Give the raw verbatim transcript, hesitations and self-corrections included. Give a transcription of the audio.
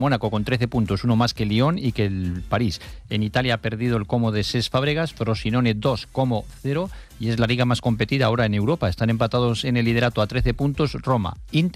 Mónaco con trece puntos, uno más que Lyon y que el París. En Italia ha perdido el Como de Cesc Fábregas, Frosinone dos, Como cero, y es la liga más competida ahora en Europa. Están empatados en el liderato a trece puntos Roma, Inter